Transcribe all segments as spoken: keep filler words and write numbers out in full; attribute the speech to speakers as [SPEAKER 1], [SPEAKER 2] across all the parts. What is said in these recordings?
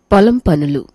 [SPEAKER 1] పొలం పనులు.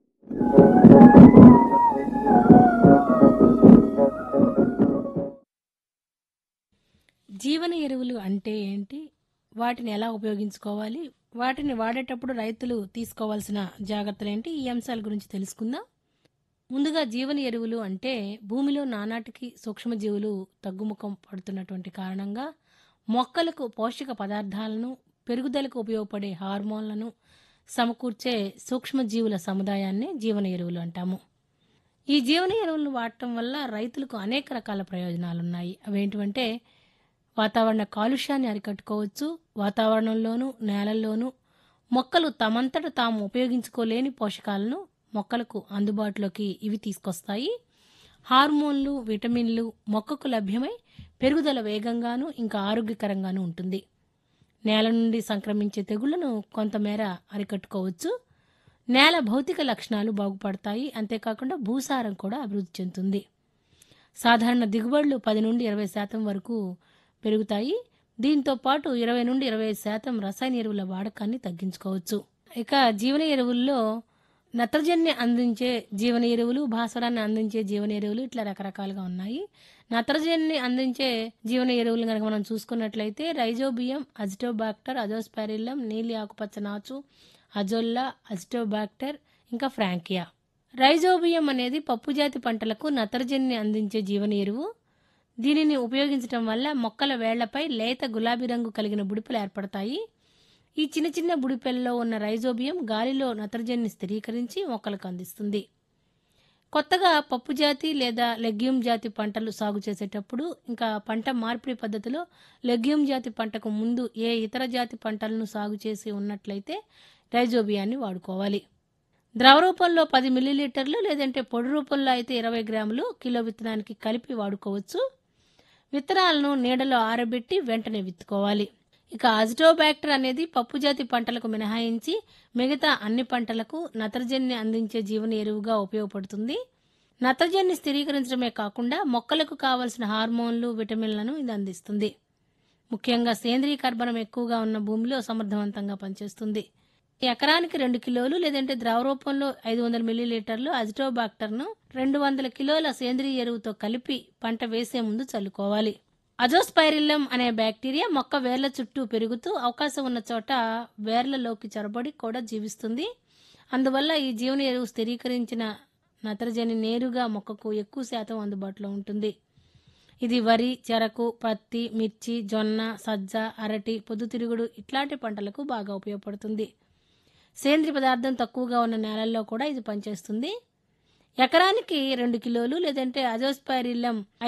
[SPEAKER 2] జీవన ఎరువులు అంటే ఏంటి? వాటిని ఎలా ఉపయోగించుకోవాలి? వాటిని వాడేటప్పుడు రైతులు తీసుకోవాల్సిన జాగ్రత్తలేంటి? ఈ అంశాల గురించి తెలుసుకుందాం. ముందుగా జీవన ఎరువులు అంటే భూమిలో నానాటికి సూక్ష్మజీవులు తగ్గుముఖం పడుతున్నటువంటి కారణంగా మొక్కలకు పోషక పదార్థాలను, పెరుగుదలకు ఉపయోగపడే హార్మోన్లను సమకూర్చే సూక్ష్మజీవుల సముదాయాన్ని జీవన ఎరువులు అంటాము. ఈ జీవన ఎరువులను వాడటం వల్ల రైతులకు అనేక రకాల ప్రయోజనాలున్నాయి. అవేంటివంటే వాతావరణ కాలుష్యాన్ని అరికట్టుకోవచ్చు. వాతావరణంలోనూ నేలల్లోనూ మొక్కలు తమంతట తాము ఉపయోగించుకోలేని పోషకాలను మొక్కలకు అందుబాటులోకి ఇవి తీసుకొస్తాయి. హార్మోన్లు, విటమిన్లు మొక్కకు లభ్యమై పెరుగుదల వేగంగాను ఇంకా ఆరోగ్యకరంగాను ఉంటుంది. నేల నుండి సంక్రమించే తెగుళ్లను కొంతమేర అరికట్టుకోవచ్చు. నేల భౌతిక లక్షణాలు బాగుపడతాయి. అంతేకాకుండా భూసారం కూడా అభివృద్ధి చెందుతుంది. సాధారణ దిగుబడులు పది నుండి ఇరవై శాతం వరకు పెరుగుతాయి. దీంతో పాటు ఇరవై నుండి ఇరవై ఐదు శాతం రసాయన ఎరువుల వాడకాన్ని తగ్గించుకోవచ్చు. ఇక జీవన ఎరువుల్లో నత్రజనిని అందించే జీవన ఎరువులు, భాస్వరాన్ని అందించే జీవన ఎరువులు ఇట్లా రకరకాలుగా ఉన్నాయి. నత్రజనిని అందించే జీవన ఎరువులు కనుక మనం చూసుకున్నట్లయితే రైజోబియం, అజిటోబాక్టర్, అజోస్పారిల్లం, నీలి ఆకుపచ్చ నాచు, అజొల్లా, అజిటోబాక్టర్ ఇంకా ఫ్రాంకియా. రైజోబియం అనేది పప్పుజాతి పంటలకు నత్రజనిని అందించే జీవన ఎరువు. దీనిని ఉపయోగించడం వల్ల మొక్కల వేళ్లపై లేత గులాబీ రంగు కలిగిన బుడిపెలు ఏర్పడతాయి. ఈ చిన్న చిన్న బుడిపెల్లో ఉన్న రైజోబియం గాలిలో నత్రజనిని స్థిరీకరించి మొక్కలకు అందిస్తుంది. కొత్తగా పప్పు జాతి లేదా లెగ్యూమ్ జాతి పంటలు సాగు చేసేటప్పుడు ఇంకా పంట మార్పిడి పద్ధతిలో లెగ్యూమ్ జాతి పంటకు ముందు ఏ ఇతర జాతి పంటలను సాగు చేసి ఉన్నట్లయితే రైజోబియాన్ని వాడుకోవాలి. ద్రవ రూపంలో పది మిల్లీలీటర్లు లేదంటే పొడి రూపంలో అయితే ఇరవై గ్రాములు కిలో విత్తనానికి కలిపి వాడుకోవచ్చు. విత్తనాలను నీడలో ఆరబెట్టి వెంటనే విత్తుకోవాలి. ఇక అజిటోబాక్టర్ అనేది పప్పుజాతి పంటలకు మినహాయించి మిగతా అన్ని పంటలకు నత్రజనిని అందించే జీవన ఎరువుగా ఉపయోగపడుతుంది. నత్రజనిని స్థిరీకరించడమే కాకుండా మొక్కలకు కావలసిన హార్మోన్లు, విటమిన్లను ఇది అందిస్తుంది. ముఖ్యంగా సేంద్రీయ కర్బనం ఎక్కువగా ఉన్న భూమిలో సమర్థవంతంగా పనిచేస్తుంది. ఎకరానికి రెండు కిలోలు లేదంటే ద్రవ రూపంలో ఐదు వందల మిల్లీలీటర్లు అజిటోబాక్టర్ను రెండు వందల కిలోల సేంద్రీయ ఎరువుతో కలిపి పంట వేసే ముందు చల్లుకోవాలి. అజోస్పైరిల్లం అనే బ్యాక్టీరియా మొక్క వేర్ల చుట్టూ పెరుగుతూ అవకాశం ఉన్న చోట వేర్లలోకి చొరబడి కూడా జీవిస్తుంది. అందువల్ల ఈ జీవన ఎరువు స్థిరీకరించిన నత్రజని నేరుగా మొక్కకు ఎక్కువ శాతం అందుబాటులో ఉంటుంది. ఇది వరి, చెరకు, పత్తి, మిర్చి, జొన్న, సజ్జ, అరటి, పొద్దుతిరుగుడు ఇట్లాంటి పంటలకు బాగా ఉపయోగపడుతుంది. సేంద్రియ పదార్థం తక్కువగా ఉన్న నేలల్లో కూడా ఇది పనిచేస్తుంది. ఎకరానికి రెండు కిలోలు లేదంటే అజోస్పైరిల్లం